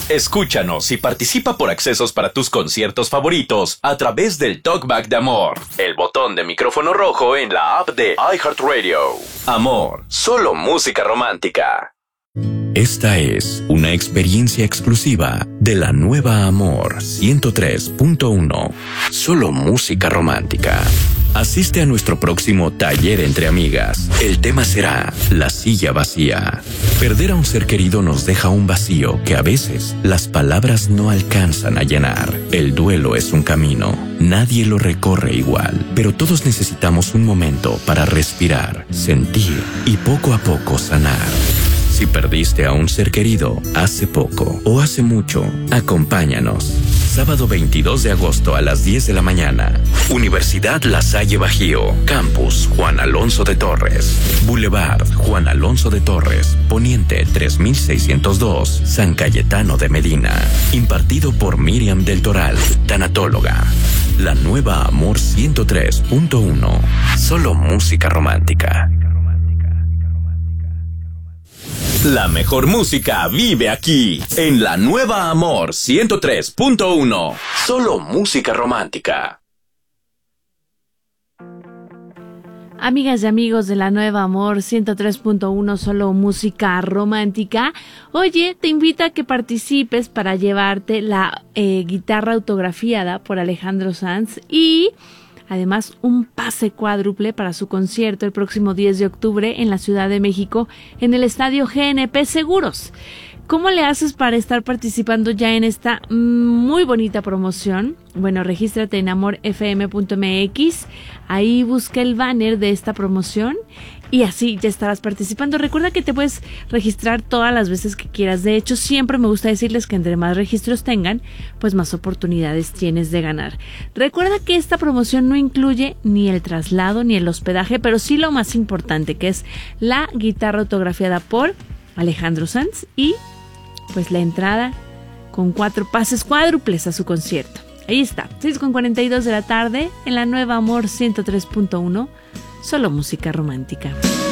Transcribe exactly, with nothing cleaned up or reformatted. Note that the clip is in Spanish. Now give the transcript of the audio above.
Escúchanos y participa por accesos para tus conciertos favoritos a través del Talkback de Amor, el botón de micrófono rojo en la app de iHeartRadio. Amor, solo música romántica. Esta es una experiencia exclusiva de la nueva Amor ciento tres punto uno. Solo música romántica. Asiste a nuestro próximo taller entre amigas. El tema será la silla vacía. Perder a un ser querido nos deja un vacío que a veces las palabras no alcanzan a llenar. El duelo es un camino. Nadie lo recorre igual, pero todos necesitamos un momento para respirar, sentir y poco a poco sanar. Si perdiste a un ser querido hace poco o hace mucho, acompáñanos. Sábado veintidós de agosto a las diez de la mañana. Universidad La Salle Bajío. Campus Juan Alonso de Torres. Boulevard Juan Alonso de Torres. Poniente tres mil seiscientos dos. San Cayetano de Medina. Impartido por Miriam del Toral, tanatóloga. La nueva Amor ciento tres punto uno. Solo música romántica. La mejor música vive aquí, en la nueva Amor ciento tres punto uno. Solo música romántica. Amigas y amigos de la nueva Amor ciento tres punto uno, solo música romántica. Oye, te invito a que participes para llevarte la eh, guitarra autografiada por Alejandro Sanz y además un pase cuádruple para su concierto el próximo diez de octubre en la Ciudad de México en el Estadio G N P Seguros. ¿Cómo le haces para estar participando ya en esta muy bonita promoción? Bueno, regístrate en amor f m punto m x, ahí busca el banner de esta promoción y así ya estarás participando. Recuerda que te puedes registrar todas las veces que quieras. De hecho, siempre me gusta decirles que entre más registros tengan, pues más oportunidades tienes de ganar. Recuerda que esta promoción no incluye ni el traslado ni el hospedaje, pero sí lo más importante, que es la guitarra autografiada por Alejandro Sanz y pues la entrada con cuatro pases cuádruples a su concierto. Ahí está, seis con cuarenta y dos de la tarde en la nueva Amor ciento tres punto uno, solo música romántica.